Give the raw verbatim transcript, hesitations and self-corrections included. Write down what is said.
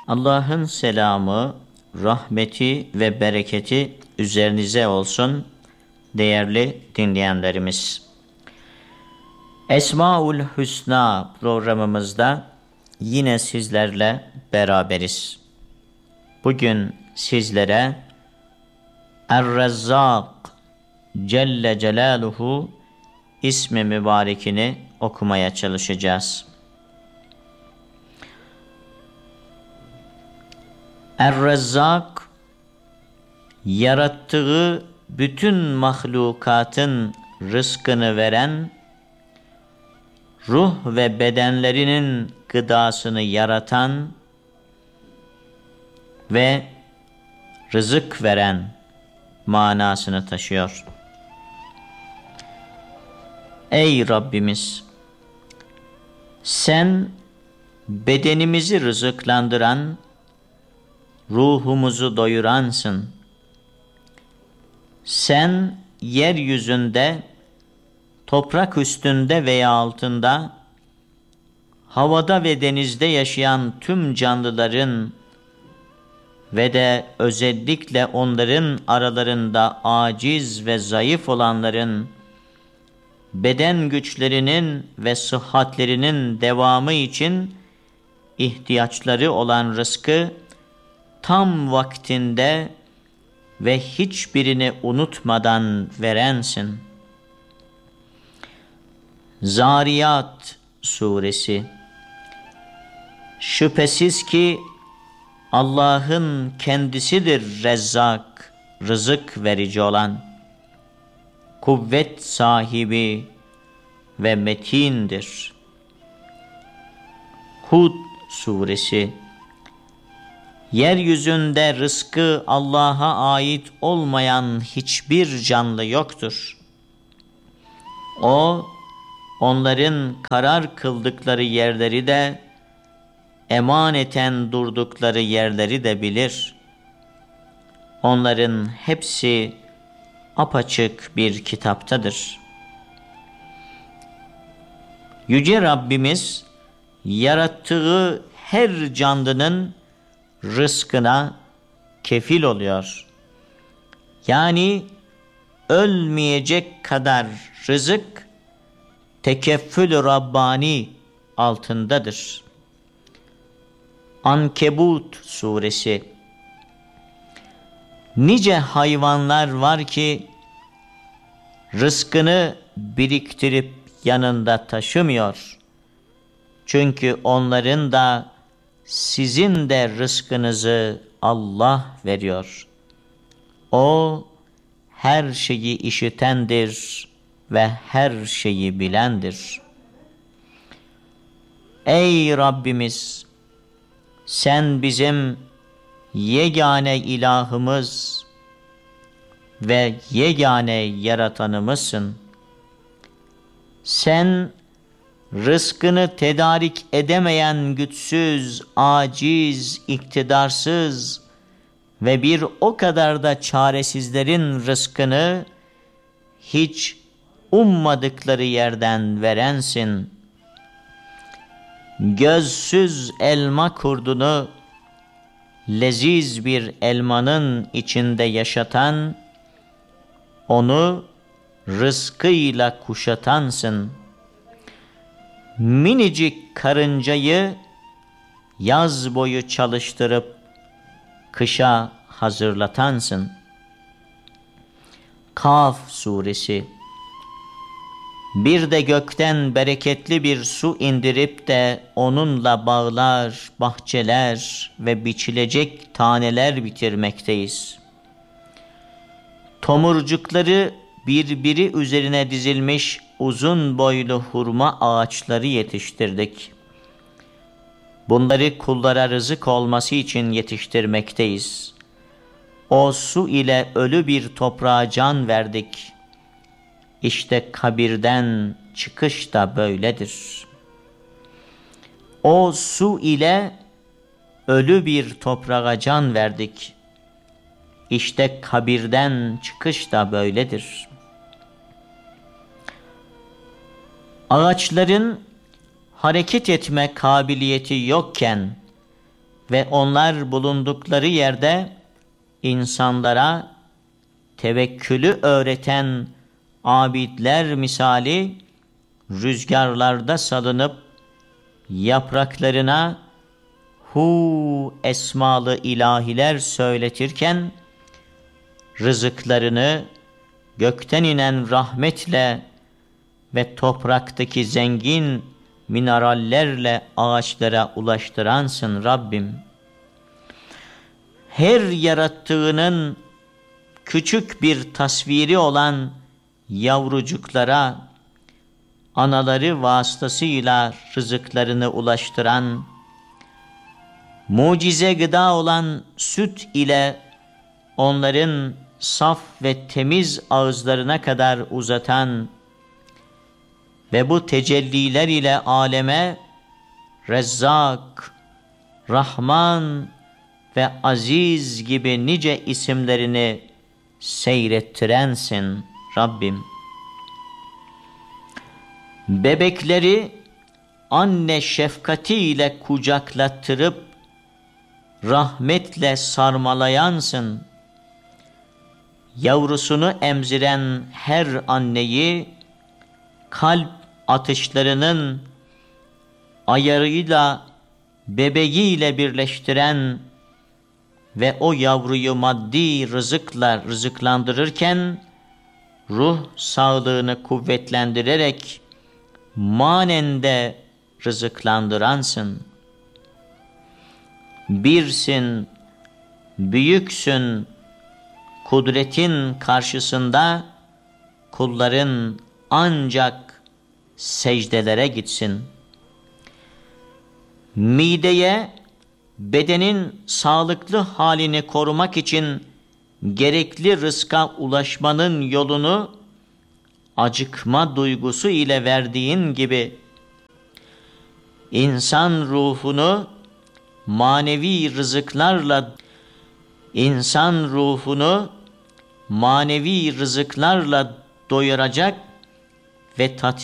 Allah'ın selamı, rahmeti ve bereketi üzerinize olsun değerli dinleyenlerimiz. Esmaül Hüsna programımızda yine sizlerle beraberiz. Bugün sizlere Er-Rezzak Celle Celaluhu ismi mübarekini okumaya çalışacağız. Er-Rezzak, yarattığı bütün mahlukatın rızkını veren, ruh ve bedenlerinin gıdasını yaratan ve rızık veren manasını taşıyor. Ey Rabbimiz! Sen bedenimizi rızıklandıran, ruhumuzu doyuransın. Sen yeryüzünde, toprak üstünde veya altında, havada ve denizde yaşayan tüm canlıların ve de özellikle onların aralarında aciz ve zayıf olanların beden güçlerinin ve sıhhatlerinin devamı için ihtiyaçları olan rızkı tam vaktinde ve hiçbirini unutmadan verensin. Zariyat Suresi. Şüphesiz ki Allah'ın kendisidir Rezzak, rızık verici olan, kuvvet sahibi ve metindir. Hud Suresi. Yeryüzünde rızkı Allah'a ait olmayan hiçbir canlı yoktur. O, onların karar kıldıkları yerleri de, emaneten durdukları yerleri de bilir. Onların hepsi apaçık bir kitaptadır. Yüce Rabbimiz, yarattığı her canlının rızkına kefil oluyor. Yani ölmeyecek kadar rızık tekeffül-ü Rabbani altındadır. Ankebut Suresi. Nice hayvanlar var ki rızkını biriktirip yanında taşımıyor. Çünkü onların da sizin de rızkınızı Allah veriyor. O her şeyi işitendir ve her şeyi bilendir. Ey Rabbimiz! Sen bizim yegane ilahımız ve yegane yaratanımızsın. Sen rızkını tedarik edemeyen güçsüz, aciz, iktidarsız ve bir o kadar da çaresizlerin rızkını hiç ummadıkları yerden verensin. Gözsüz elma kurdunu leziz bir elmanın içinde yaşatan, onu rızkıyla kuşatansın. Minicik karıncayı yaz boyu çalıştırıp kışa hazırlatansın. Kaf Suresi. Bir de gökten bereketli bir su indirip de onunla bağlar, bahçeler ve biçilecek taneler bitirmekteyiz. Tomurcukları birbiri üzerine dizilmiş uzun boylu hurma ağaçları yetiştirdik. Bunları kullara rızık olması için yetiştirmekteyiz. O su ile ölü bir toprağa can verdik. İşte kabirden çıkış da böyledir. O su ile ölü bir toprağa can verdik. İşte kabirden çıkış da böyledir. Ağaçların hareket etme kabiliyeti yokken ve onlar bulundukları yerde insanlara tevekkülü öğreten abidler misali rüzgarlarda salınıp yapraklarına hu esmalı ilahiler söyletirken rızıklarını gökten inen rahmetle ve topraktaki zengin minerallerle ağaçlara ulaştıransın Rabbim. Her yarattığının küçük bir tasviri olan yavrucuklara anaları vasıtasıyla rızıklarını ulaştıran, mucize gıda olan süt ile onların saf ve temiz ağızlarına kadar uzatan ve bu tecelliler ile aleme Rezzak, Rahman ve Aziz gibi nice isimlerini seyrettirensin Rabbim. Bebekleri anne şefkatiyle kucaklattırıp rahmetle sarmalayansın. Yavrusunu emziren her anneyi kalp atışlarının ayarıyla bebeğiyle birleştiren ve o yavruyu maddi rızıkla rızıklandırırken ruh sağlığını kuvvetlendirerek manen de rızıklandıransın. Birsin, büyüksün, kudretin karşısında kulların ancak secdelere gitsin. Mideye bedenin sağlıklı halini korumak için gerekli rızka ulaşmanın yolunu acıkma duygusu ile verdiğin gibi insan ruhunu manevi rızıklarla insan ruhunu manevi rızıklarla doyuracak ve tatmin